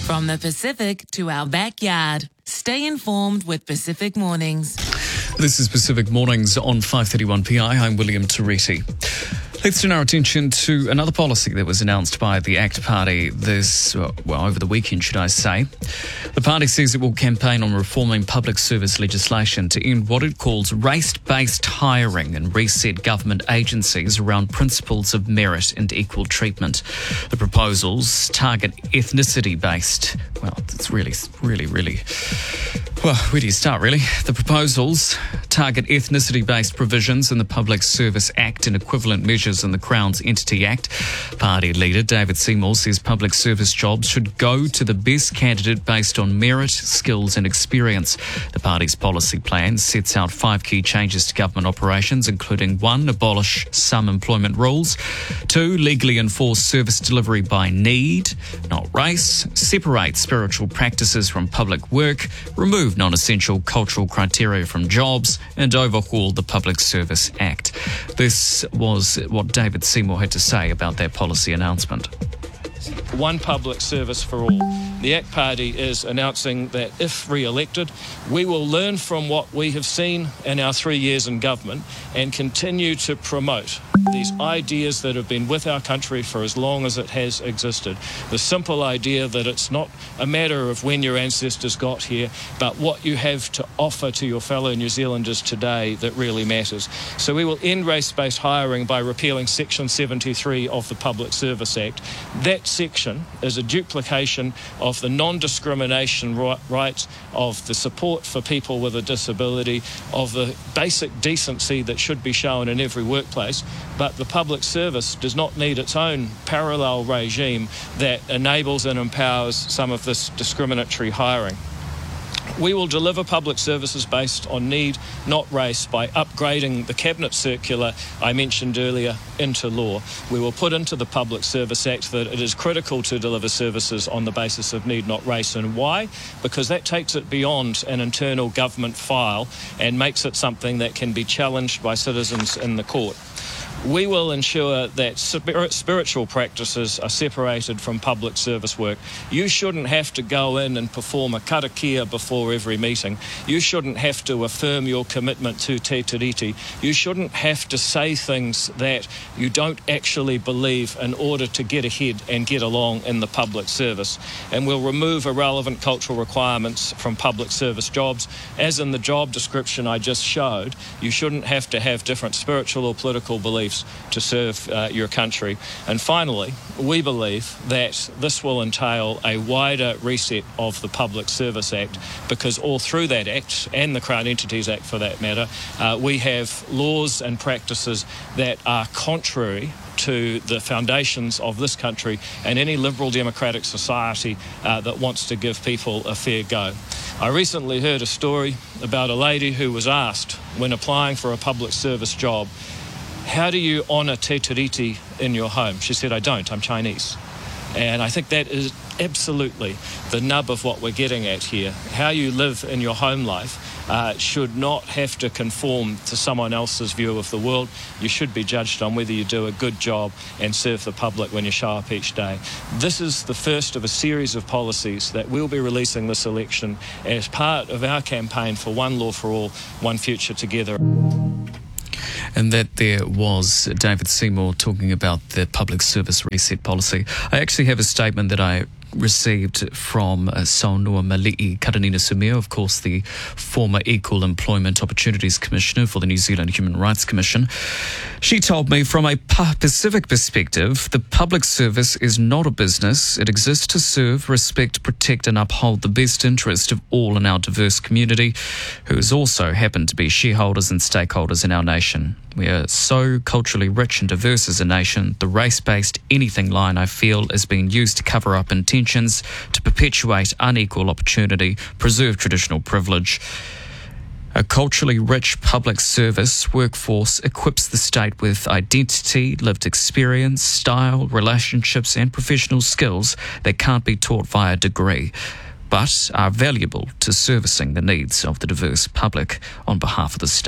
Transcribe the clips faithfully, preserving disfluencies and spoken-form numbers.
From the Pacific to our backyard. Stay informed with Pacific Mornings. This is Pacific Mornings on five thirty-one P I. I'm William Toretti. Let's turn our attention to another policy that was announced by the ACT Party this, well, over the weekend, should I say. The party says it will campaign on reforming public service legislation to end what it calls race-based hiring and reset government agencies around principles of merit and equal treatment. The proposals target ethnicity-based, well, it's really, really, really... Well, where do you start, really? The proposals target ethnicity-based provisions in the Public Service Act and equivalent measures in the Crown's Entity Act. Party leader David Seymour says public service jobs should go to the best candidate based on merit, skills and experience. The party's policy plan sets out five key changes to government operations, including one, abolish some employment rules, two, legally enforce service delivery by need, not race, separate spiritual practices from public work, remove non-essential cultural criteria from jobs, and overhaul the Public Service Act. This was what David Seymour had to say about that policy announcement. One public service for all. The ACT Party is announcing that if re-elected, we will learn from what we have seen in our three years in government and continue to promote these ideas that have been with our country for as long as it has existed. The simple idea that it's not a matter of when your ancestors got here, but what you have to offer to your fellow New Zealanders today that really matters. So we will end race-based hiring by repealing Section seventy-three of the Public Service Act. That section is a duplication of the non-discrimination rights, of the support for people with a disability, of the basic decency that should be shown in every workplace. But the public service does not need its own parallel regime that enables and empowers some of this discriminatory hiring. We will deliver public services based on need, not race, by upgrading the Cabinet circular I mentioned earlier into law. We will put into the Public Service Act that it is critical to deliver services on the basis of need, not race. And why? Because that takes it beyond an internal government file and makes it something that can be challenged by citizens in the court. We will ensure that spiritual practices are separated from public service work. You shouldn't have to go in and perform a karakia before every meeting. You shouldn't have to affirm your commitment to Te Tiriti. You shouldn't have to say things that you don't actually believe in order to get ahead and get along in the public service. And we'll remove irrelevant cultural requirements from public service jobs. As in the job description I just showed, you shouldn't have to have different spiritual or political beliefs to serve uh, your country. And finally, we believe that this will entail a wider reset of the Public Service Act, because all through that Act, and the Crown Entities Act for that matter, uh, we have laws and practices that are contrary to the foundations of this country and any liberal democratic society uh, that wants to give people a fair go. I recently heard a story about a lady who was asked, when applying for a public service job, how do you honour Te Tiriti in your home? She said, I don't, I'm Chinese. And I think that is absolutely the nub of what we're getting at here. How you live in your home life uh, should not have to conform to someone else's view of the world. You should be judged on whether you do a good job and serve the public when you show up each day. This is the first of a series of policies that we'll be releasing this election as part of our campaign for one law for all, one future together. And that there was David Seymour talking about the public service reset policy. I actually have a statement that I received from uh, Saunua Mali'i Karanina-Sumio, of course the former Equal Employment Opportunities Commissioner for the New Zealand Human Rights Commission. She told me, from a Pacific perspective, the public service is not a business. It exists to serve, respect, protect and uphold the best interest of all in our diverse community, who has also happened to be shareholders and stakeholders in our nation. We are so culturally rich and diverse as a nation. The race-based anything line, I feel, is being used to cover up intentions, to perpetuate unequal opportunity, preserve traditional privilege. A culturally rich public service workforce equips the state with identity, lived experience, style, relationships and professional skills that can't be taught via degree, but are valuable to servicing the needs of the diverse public on behalf of the state.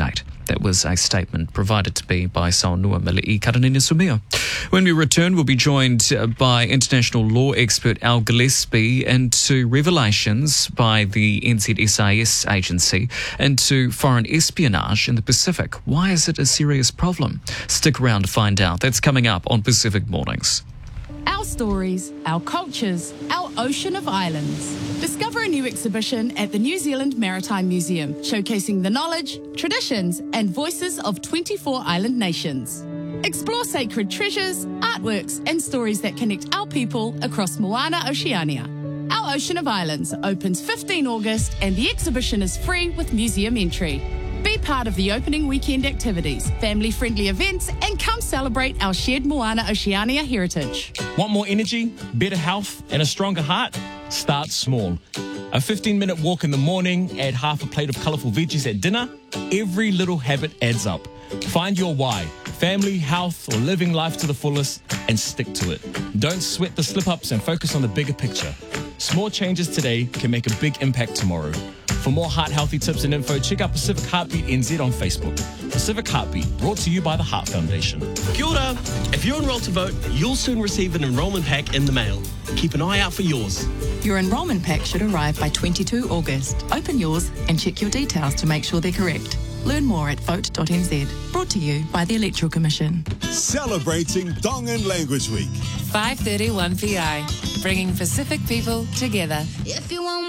That was a statement provided to me by Saunua Mili'i Karanini Sumia. When we return, we'll be joined by international law expert Al Gillespie into revelations by the N Z S I S agency into foreign espionage in the Pacific. Why is it a serious problem? Stick around to find out. That's coming up on Pacific Mornings. Our stories, our cultures, our ocean of islands. Discover a new exhibition at the New Zealand Maritime Museum, showcasing the knowledge, traditions and voices of twenty-four island nations. Explore sacred treasures, artworks and stories that connect our people across Moana Oceania. Our Ocean of Islands opens the fifteenth of August and the exhibition is free with museum entry. Be part of the opening weekend activities, family-friendly events, and come celebrate our shared Moana Oceania heritage. Want more energy, better health, and a stronger heart? Start small. A fifteen-minute walk in the morning, add half a plate of colourful veggies at dinner. Every little habit adds up. Find your why, family, health, or living life to the fullest, and stick to it. Don't sweat the slip-ups and focus on the bigger picture. Small changes today can make a big impact tomorrow. For more heart-healthy tips and info, check out Pacific Heartbeat N Z on Facebook. Pacific Heartbeat, brought to you by the Heart Foundation. Kia ora. If you're enrolled to vote, you'll soon receive an enrolment pack in the mail. Keep an eye out for yours. Your enrolment pack should arrive by the twenty-second of August. Open yours and check your details to make sure they're correct. Learn more at vote dot n z. Brought to you by the Electoral Commission. Celebrating Tongan Language Week. five thirty-one P I, bringing Pacific people together. If you want